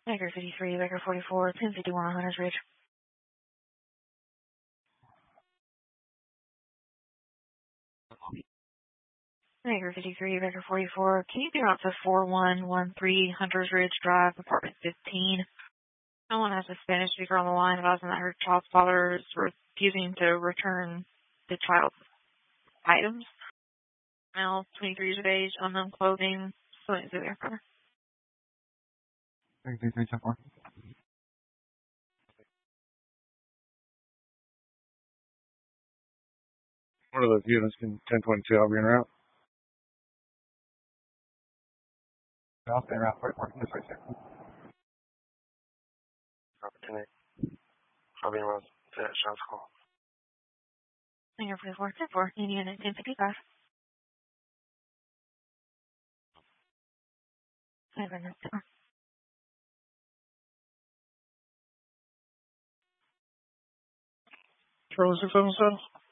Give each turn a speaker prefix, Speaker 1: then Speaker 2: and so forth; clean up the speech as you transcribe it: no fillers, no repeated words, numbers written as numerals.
Speaker 1: Baker 53, Baker 44, 1051 Hunters Ridge. Baker 53, Baker 44, can you be out to 4113 Hunters Ridge Drive, apartment 15? Someone has a Spanish speaker on the line advising that her child's father is refusing to return the child's items. Male, 23 years of age, unknown clothing, something to there.
Speaker 2: 334. One of those units can 1022, I'll be en route. I'll stay around 44. This way, sir. Opportunity. I'll be en route to that shot's call.
Speaker 1: Baker 44, 10-4, Indiana 1055. 7-4.
Speaker 2: Charlie 677.